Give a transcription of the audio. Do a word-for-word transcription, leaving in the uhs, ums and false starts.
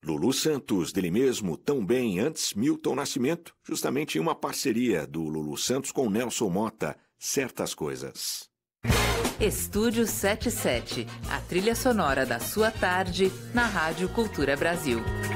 Lulu Santos, dele mesmo, Tão Bem Antes, Milton Nascimento, justamente em uma parceria do Lulu Santos com Nelson Motta, Certas Coisas. Estúdio setenta e sete, a trilha sonora da sua tarde na Rádio Cultura Brasil.